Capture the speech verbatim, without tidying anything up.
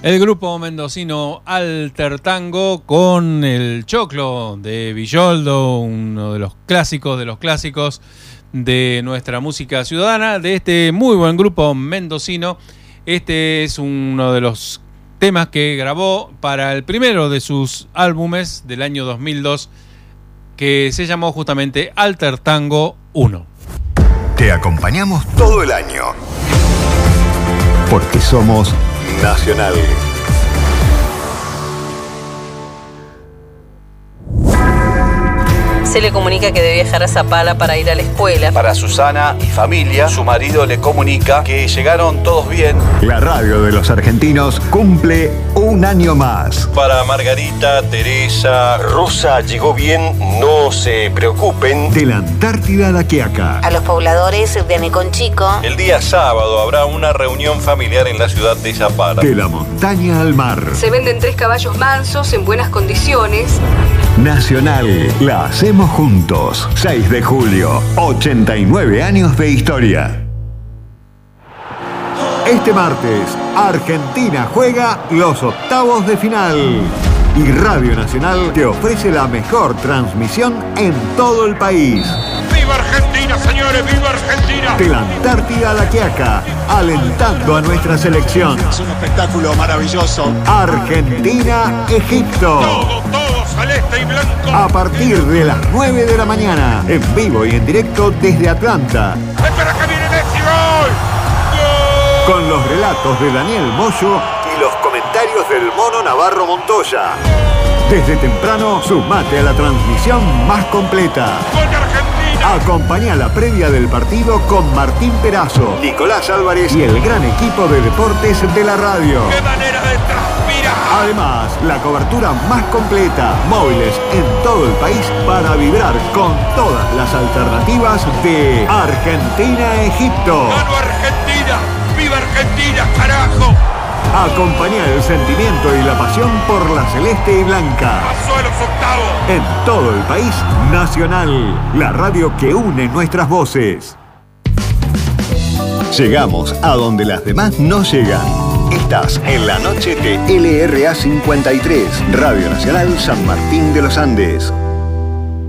El grupo mendocino Alter Tango con el Choclo de Villoldo, uno de los clásicos de los clásicos de nuestra música ciudadana, de este muy buen grupo mendocino. Este es uno de los temas que grabó para el primero de sus álbumes del año dos mil dos, que se llamó justamente Alter Tango uno. Te acompañamos todo el año, porque somos Nacional. Se le comunica que debe viajar a Zapala para ir a la escuela. Para Susana y familia, su marido le comunica que llegaron todos bien. La radio de los argentinos cumple un año más. Para Margarita, Teresa, Rosa llegó bien, no se preocupen. De la Antártida a la Quiaca. A los pobladores de Neconchico. El día sábado habrá una reunión familiar en la ciudad de Zapala. De la montaña al mar. Se venden tres caballos mansos en buenas condiciones. Nacional, la hacemos juntos. seis de julio, ochenta y nueve años de historia. Este martes, Argentina juega los octavos de final. Y Radio Nacional te ofrece la mejor transmisión en todo el país. ¡Viva Argentina, señores! ¡Viva Argentina! De la Antártida a la Quiaca, alentando a nuestra selección. Es un espectáculo maravilloso. Argentina-Egipto. Todo, todo, celeste y blanco. A partir de las nueve de la mañana, en vivo y en directo desde Atlanta. ¡Espera que viene Messi! ¡Gol! ¡Gol! Con los relatos de Daniel Moyo y los comentarios del Mono Navarro Montoya. Desde temprano, sumate a la transmisión más completa. ¡Gol de Argentina! Acompañá la previa del partido con Martín Perazo, Nicolás Álvarez y el gran equipo de deportes de la radio. ¡Qué manera de transpirar! Además, la cobertura más completa, móviles en todo el país para vibrar con todas las alternativas de Argentina-Egipto. ¡Gano Argentina! ¡Viva Argentina, carajo! Acompañá el sentimiento y la pasión por la celeste y blanca. ¡Pasó a los octavos! En todo el país, Nacional, la radio que une nuestras voces. Llegamos a donde las demás no llegan. Estás en la noche de L R A cincuenta y tres, Radio Nacional San Martín de los Andes.